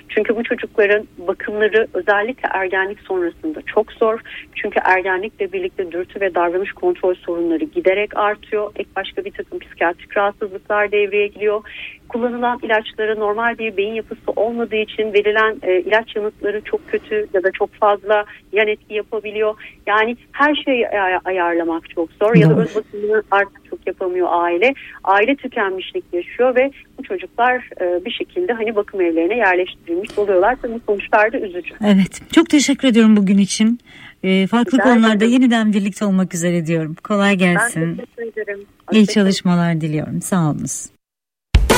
Çünkü bu çocukların bakımları özellikle ergenlik sonrasında çok zor. Çünkü ergenlikle birlikte dürtü ve davranış kontrol sorunları giderek artıyor. Ek başka bir takım psikiyatrik rahatsızlıklar devreye giriyor. Kullanılan ilaçlara normal bir beyin yapısı olmadığı için verilen ilaç yanıtları çok kötü ya da çok fazla yan etki yapabiliyor. Yani her şeyi ayarlamak çok zor. Ya da öz bakımını artık çok yapamıyor aile. Aile tükenmişlik yaşıyor ve bu çocuklar bir şekilde hani bakım evlerine yerleştirilmiş oluyorlar. Tabii sonuçlar da üzücü. Evet. Çok teşekkür ediyorum bugün için. Farklı konularda yeniden birlikte olmak üzere diyorum. Kolay gelsin. Ben teşekkür ederim. İyi çalışmalar diliyorum. Sağ olunuz.